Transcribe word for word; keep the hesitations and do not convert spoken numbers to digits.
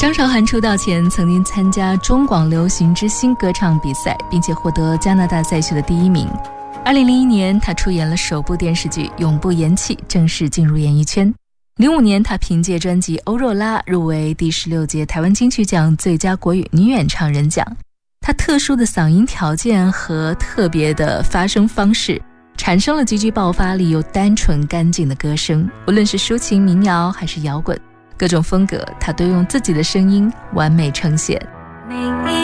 张韶涵出道前曾经参加中广流行之星歌唱比赛，并且获得加拿大赛区的第一名。二零零一年，她出演了首部电视剧《永不言弃》，正式进入演艺圈。零五年，她凭借专辑《欧若拉》入围第十六届台湾金曲奖最佳国语女演唱人奖。她特殊的嗓音条件和特别的发声方式，产生了极具爆发力又单纯干净的歌声。无论是抒情民谣还是摇滚，各种风格她都用自己的声音完美呈现。